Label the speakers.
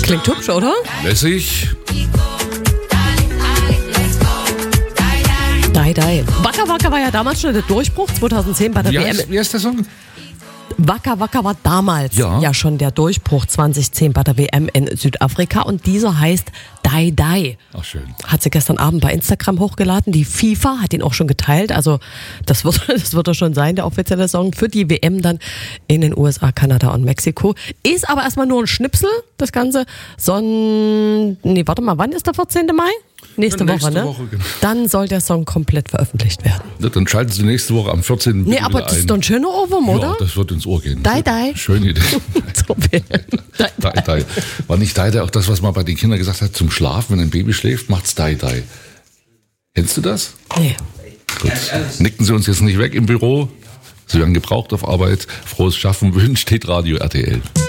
Speaker 1: Klingt hübsch, oder?
Speaker 2: Lässig.
Speaker 1: Die. Waka Waka war ja damals schon der Durchbruch, 2010 bei der WM.
Speaker 2: Wie heißt der Song?
Speaker 1: Waka Waka war damals ja schon der Durchbruch 2010 bei der WM in Südafrika und dieser heißt Die.
Speaker 2: Ach schön.
Speaker 1: Hat sie gestern Abend bei Instagram hochgeladen. Die FIFA hat ihn auch schon geteilt. Also das wird er schon sein, der offizielle Song für die WM dann in den USA, Kanada und Mexiko. Ist aber erstmal nur ein Schnipsel, das Ganze. Wann ist der 14. Mai? Nächste Woche, ne?
Speaker 2: Genau.
Speaker 1: Dann soll der Song komplett veröffentlicht werden.
Speaker 2: Ja, dann schalten Sie nächste Woche am 14.
Speaker 1: Nee, aber das ist doch ein schöner Ohrwurm, oder?
Speaker 2: Ja, das wird ins Ohr gehen.
Speaker 1: Die.
Speaker 2: Schöne Idee.
Speaker 1: Die.
Speaker 2: War nicht Die auch das, was man bei den Kindern gesagt hat, zum Schlafen, wenn ein Baby schläft, macht's Die. Kennst du das?
Speaker 1: Nee.
Speaker 2: Gut. Nicken Sie uns jetzt nicht weg im Büro. Sie werden gebraucht auf Arbeit. Frohes Schaffen wünscht Hitradio RTL.